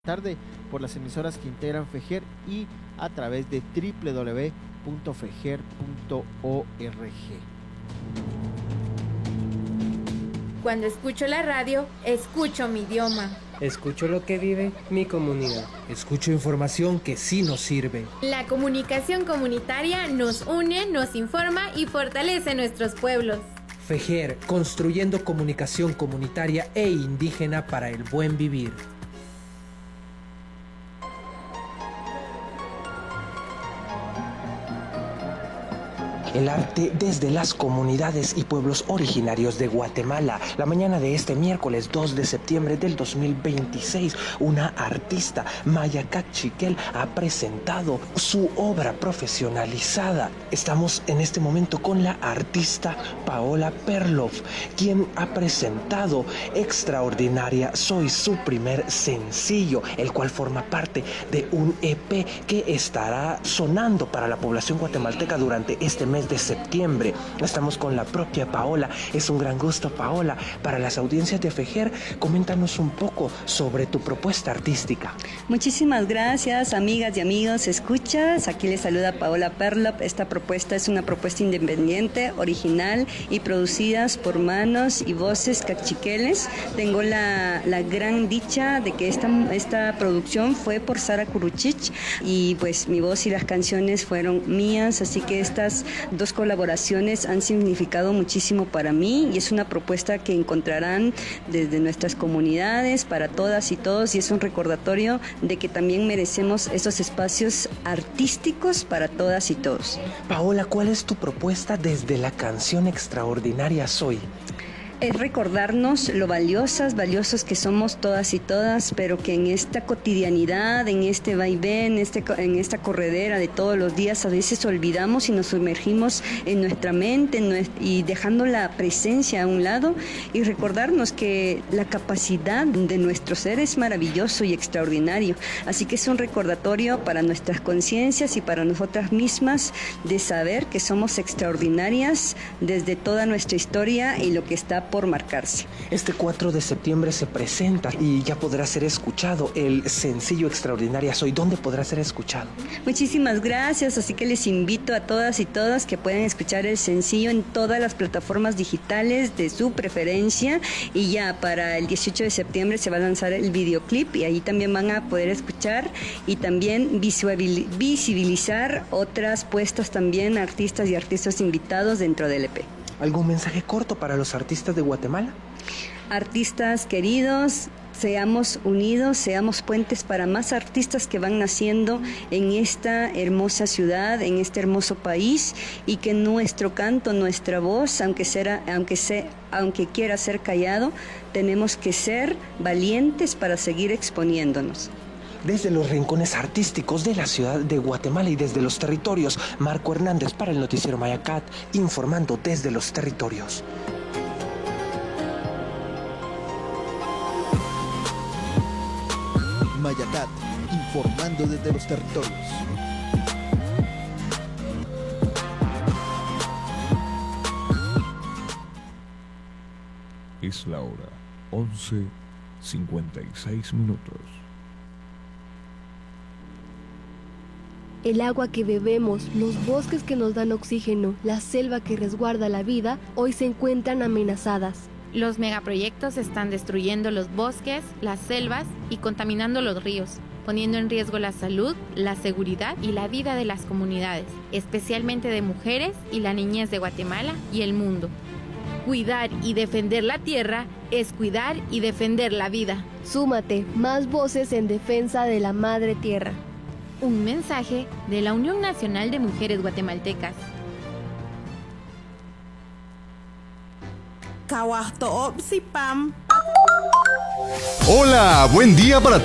tarde por las emisoras que integran FEJER y a través de www.fejer.org. Cuando escucho la radio, escucho mi idioma. Escucho lo que vive mi comunidad. Escucho información que sí nos sirve. La comunicación comunitaria nos une, nos informa y fortalece nuestros pueblos. FEJER, construyendo comunicación comunitaria e indígena para el buen vivir. El arte desde las comunidades y pueblos originarios de Guatemala. La mañana de este miércoles 2 de septiembre del 2026, una artista, Maya Cachiquel, ha presentado su obra profesionalizada. Estamos en este momento con la artista Paola Perlov, quien ha presentado Extraordinaria Soy, su primer sencillo, el cual forma parte de un EP que estará sonando para la población guatemalteca durante este mes de septiembre. Estamos con la propia Paola. Es un gran gusto, Paola. Para las audiencias de FEJER, coméntanos un poco sobre tu propuesta artística. Muchísimas gracias, amigas y amigos. ¿Escuchas? Aquí les saluda Paola Perlop. Esta propuesta es una propuesta independiente, original y producidas por manos y voces cachiqueles. Tengo la gran dicha de que esta producción fue por Sara Kuruchich y pues mi voz y las canciones fueron mías, así que estas dos colaboraciones han significado muchísimo para mí y es una propuesta que encontrarán desde nuestras comunidades para todas y todos, y es un recordatorio de que también merecemos esos espacios artísticos para todas y todos. Paola, ¿cuál es tu propuesta desde la canción Extraordinaria Soy? Es recordarnos lo valiosos que somos todas y todas, pero que en esta cotidianidad, en este vaivén, en esta corredera de todos los días, a veces olvidamos y nos sumergimos en nuestra mente y dejando la presencia a un lado, y recordarnos que la capacidad de nuestro ser es maravilloso y extraordinario. Así que es un recordatorio para nuestras conciencias y para nosotras mismas de saber que somos extraordinarias desde toda nuestra historia y lo que está por marcarse. Este 4 de septiembre se presenta y ya podrá ser escuchado el sencillo Extraordinaria Soy. ¿Dónde podrá ser escuchado? Muchísimas gracias, así que les invito a todas y todas que puedan escuchar el sencillo en todas las plataformas digitales de su preferencia, y ya para el 18 de septiembre se va a lanzar el videoclip y ahí también van a poder escuchar y también visibilizar otras puestas también, artistas y artistas invitados dentro del EP. ¿Algún mensaje corto para los artistas de Guatemala? Artistas queridos, seamos unidos, seamos puentes para más artistas que van naciendo en esta hermosa ciudad, en este hermoso país, y que nuestro canto, nuestra voz, aunque quiera ser callado, tenemos que ser valientes para seguir exponiéndonos. Desde los rincones artísticos de la ciudad de Guatemala y desde los territorios, Marco Hernández para el noticiero Mayacat, informando desde los territorios. Mayacat, informando desde los territorios. Es la hora 11:56. El agua que bebemos, los bosques que nos dan oxígeno, la selva que resguarda la vida, hoy se encuentran amenazadas. Los megaproyectos están destruyendo los bosques, las selvas y contaminando los ríos, poniendo en riesgo la salud, la seguridad y la vida de las comunidades, especialmente de mujeres y la niñez de Guatemala y el mundo. Cuidar y defender la tierra es cuidar y defender la vida. Súmate, más voces en defensa de la madre tierra. Un mensaje de la Unión Nacional de Mujeres Guatemaltecas. Hola, buen día para